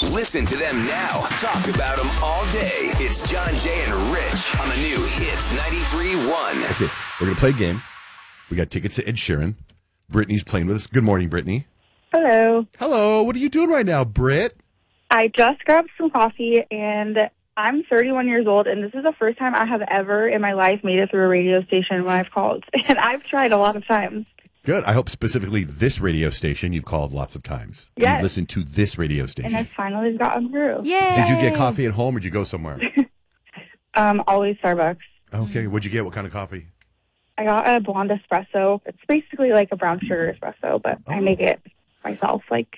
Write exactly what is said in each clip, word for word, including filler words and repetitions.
Listen to them now. Talk about them all day. It's John, Jay, and Rich on the new Hits ninety-three point one. Okay, we're going to play a game. We got tickets to Ed Sheeran. Brittany's playing with us. Good morning, Brittany. Hello. Hello. What are you doing right now, Britt? I just grabbed some coffee, and I'm thirty-one years old, and this is the first time I have ever in my life made it through a radio station when I've called. And I've tried a lot of times. Good. I hope specifically this radio station you've called lots of times. Yes. You listen to this radio station. And I finally gotten through. Yay! Did you get coffee at home or did you go somewhere? Um, always Starbucks. Okay. What'd you get? What kind of coffee? I got a blonde espresso. It's basically like a brown sugar espresso, but Oh. I make it myself. Like,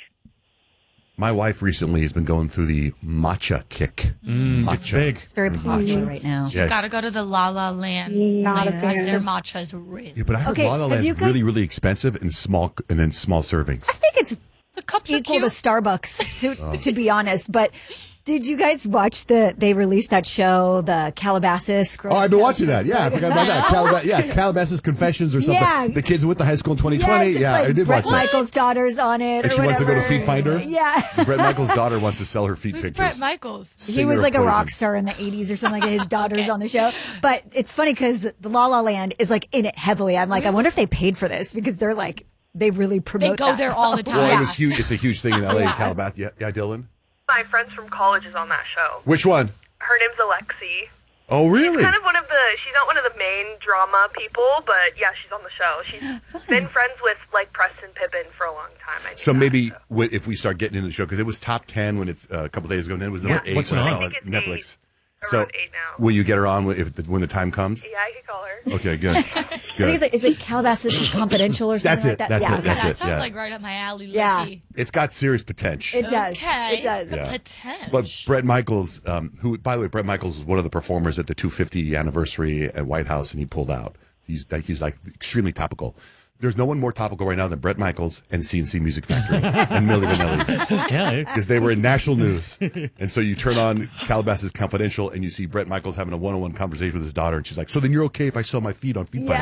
My wife recently has been going through the matcha kick. Mm, matcha. it's big. It's very popular right now. Yeah. Gotta go to the La La Land. Not a place. fan. Their matcha is rich. Yeah, but I heard Okay, La La have Land's you guys- really, really expensive and small and in small servings. I think it's The cups are equal to cute. Starbucks, to Oh. to be honest. But did you guys watch the? They released that show, the Calabasas. Oh, I've been watching that. Yeah, I forgot about that. Calab- yeah, Calabasas Confessions or something. Yeah. The kids went to high school in twenty twenty. Yes, it's yeah, like I did Bret watch that. Michaels' daughter's on it. And or she wants to go to whatever. Feet Finder? Yeah. Bret Michaels' daughter wants to sell her feet Who's pictures. Bret Michaels? He Singer was of like a Poison. rock star in the eighties or something like that. His daughter's on the show. But it's funny because the La La Land is like in it heavily. I'm like, I wonder if they paid for this because they're like, they really They promote go that. there all the time. Well, Yeah. it was huge. It's a huge thing in L A and Yeah. Calabasas. Yeah, yeah, Dylan? My friends from college is on that show. Which one? Her name's Alexi. Oh, really? Kind of one of the, she's not one of the main drama people, but yeah, she's on the show. She's been friends with like Preston Pippin for a long time. I knew So that, maybe so. w- if we start getting into the show, because it was top ten when it's uh, a couple days ago, and then it was number Yeah. eight What's when it I on? saw I it think on it's Netflix. eight. So Around eight now. will you get her on when- if the, when the time comes? Yeah, I could call her. Okay, good. I think Good. it's like, is it Calabasas Confidential or something That's like it. that? That's yeah, it. That's that it. sounds Yeah. like right up my alley. Yeah. Lucky. It's got serious potential. It does. Okay. It does. Yeah. Potential. But Bret Michaels, um, who, by the way, Bret Michaels was one of the performers at the two hundred fiftieth anniversary at White House, and he pulled out. He's like, he's like extremely topical. There's no one more topical right now than Bret Michaels and C N C Music Factory and Milli Vanilli, Yeah. it- because they were in national news. And so you turn on Calabasas Confidential and you see Bret Michaels having a one-on-one conversation with his daughter, and she's like, "So then you're okay if I sell my feet on Feet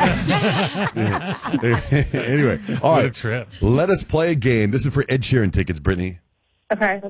Finder?" Anyway, all What a right, trip. let us play a game. This is for Ed Sheeran tickets, Brittany. okay.